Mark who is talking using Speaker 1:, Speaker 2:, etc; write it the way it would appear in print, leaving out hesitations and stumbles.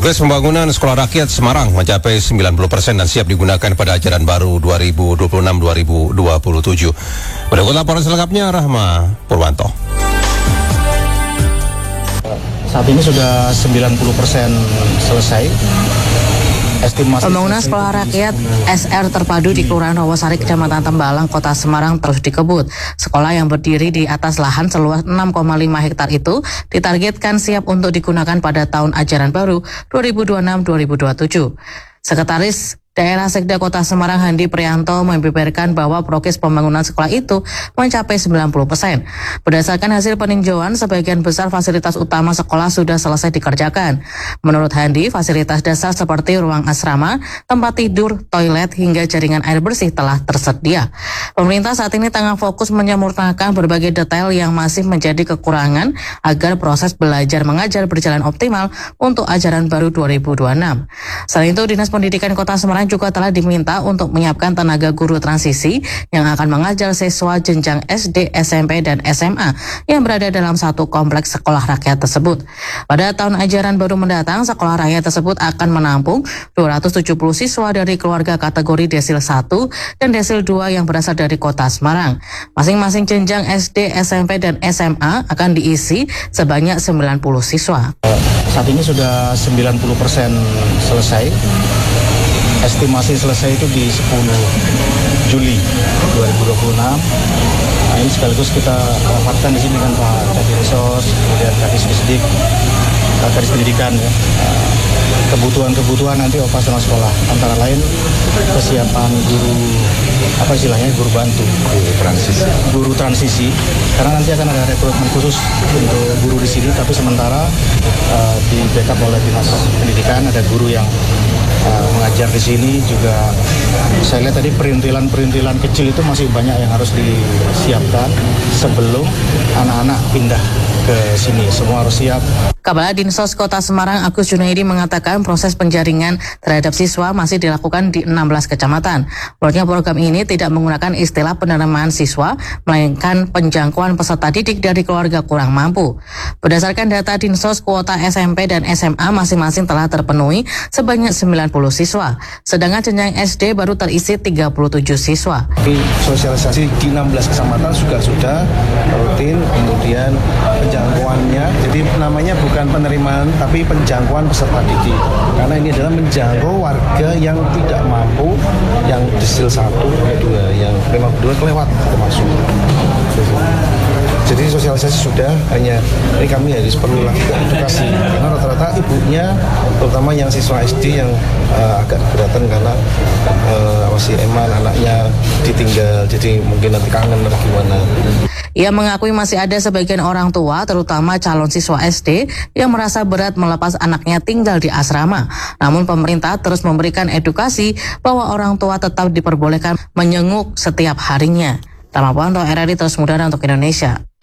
Speaker 1: Progres pembangunan Sekolah Rakyat Semarang mencapai 90% dan siap digunakan pada ajaran baru 2026-2027. Berikut laporan selengkapnya, Rahma Purwanto.
Speaker 2: Saat ini sudah 90% selesai.
Speaker 3: Pembangunan Sekolah Rakyat SR Terpadu di Kelurahan Rawasari, Kecamatan Tembalang, Kota Semarang terus dikebut. Sekolah yang berdiri di atas lahan seluas 6,5 hektar itu ditargetkan siap untuk digunakan pada tahun ajaran baru 2026-2027. Sekretaris Daerah Sekda Kota Semarang Handi Prianto membeberkan bahwa progres pembangunan sekolah itu mencapai 90%. Berdasarkan hasil peninjauan, sebagian besar fasilitas utama sekolah sudah selesai dikerjakan. Menurut Handi, fasilitas dasar seperti ruang asrama, tempat tidur, toilet, hingga jaringan air bersih telah tersedia. Pemerintah saat ini tengah fokus menyempurnakan berbagai detail yang masih menjadi kekurangan agar proses belajar mengajar berjalan optimal untuk ajaran baru 2026. Selain itu, Dinas Pendidikan Kota Semarang juga telah diminta untuk menyiapkan tenaga guru transisi yang akan mengajar siswa jenjang SD, SMP, dan SMA yang berada dalam satu kompleks sekolah rakyat tersebut. Pada tahun ajaran baru mendatang, sekolah rakyat tersebut akan menampung 270 siswa dari keluarga kategori desil 1 dan desil 2 yang berasal dari Kota Semarang. Masing-masing jenjang SD, SMP, dan SMA akan diisi sebanyak 90 siswa.
Speaker 2: Saat ini sudah 90% selesai. Estimasi selesai itu di 10 Juli 2026. Nah, ini sekaligus kita rapatkan di sini dengan Pak Kadinsos, kemudian Kadisdikdik, Kadis Pendidikan ya. Kebutuhan nanti operasional sekolah antara lain kesiapan guru guru bantu, guru transisi karena nanti akan ada rekrutmen khusus untuk guru di sini, tapi sementara di backup oleh Dinas Pendidikan ada guru yang mengajar di sini juga. Saya lihat tadi perintilan kecil itu masih banyak yang harus disiapkan sebelum anak-anak pindah ke sini, semua harus siap.
Speaker 3: Kepala Dinsos Kota Semarang Agus Junaidi mengatakan proses penjaringan terhadap siswa masih dilakukan di 16 kecamatan. Menurutnya program ini tidak menggunakan istilah penerimaan siswa, melainkan penjangkauan peserta didik dari keluarga kurang mampu. Berdasarkan data Dinsos, kuota SMP dan SMA masing-masing telah terpenuhi sebanyak 90 siswa. Sedangkan jenjang SD baru terisi 37 siswa.
Speaker 4: Sosialisasi di 16 kecamatan juga sudah rutin, kemudian penjangkauannya, jadi namanya bukan penerimaan tapi penjangkauan peserta didik, karena ini adalah menjangkau warga yang tidak mampu, yang desil 1, 2, yang memang 2 kelewat termasuk. Jadi sosialisasi sudah, hanya ini kami harus perlu lakukan edukasi karena rata-rata ibunya, terutama yang siswa SD yang agak keberatan karena masih eman anaknya ditinggal, jadi mungkin nanti kangen atau gimana.
Speaker 3: Ia mengakui masih ada sebagian orang tua, terutama calon siswa SD, yang merasa berat melepas anaknya tinggal di asrama. Namun pemerintah terus memberikan edukasi bahwa orang tua tetap diperbolehkan menyenguk setiap harinya. Rahma Purwanto, RRI Terus Muda untuk Indonesia.